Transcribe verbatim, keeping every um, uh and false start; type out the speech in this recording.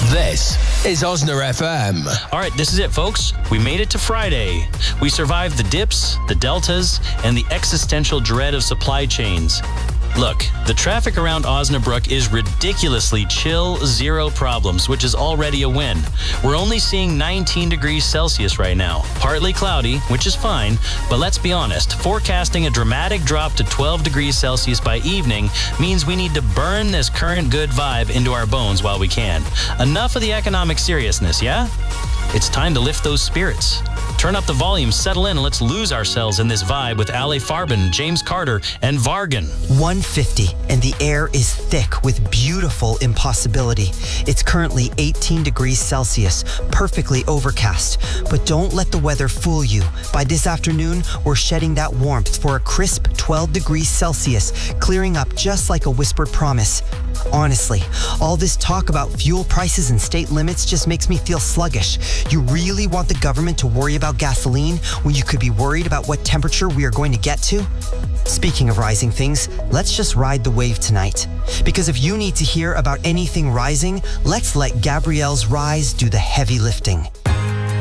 This is Osner F M. All right, this is it, folks. We made it to Friday. We survived the dips, the deltas, and the existential dread of supply chains. Look, the traffic around Osnabrück is ridiculously chill, zero problems, which is already a win. We're only seeing nineteen degrees Celsius right now. Partly cloudy, which is fine, but let's be honest, forecasting a dramatic drop to twelve degrees Celsius by evening means we need to burn this current good vibe into our bones while we can. Enough of the economic seriousness, yeah? It's time to lift those spirits. Turn up the volume, settle in, and let's lose ourselves in this vibe with Ale Farben, James Carter, and Vargan. one fifty, and the air is thick with beautiful impossibility. It's currently eighteen degrees Celsius, perfectly overcast. But don't let the weather fool you. By this afternoon, we're shedding that warmth for a crisp twelve degrees Celsius, clearing up just like a whispered promise. Honestly, all this talk about fuel prices and state limits just makes me feel sluggish. You really want the government to worry about gasoline when you could be worried about what temperature we are going to get to? Speaking of rising things, let's just ride the wave tonight. Because if you need to hear about anything rising, let's let Gabrielle's Rise do the heavy lifting.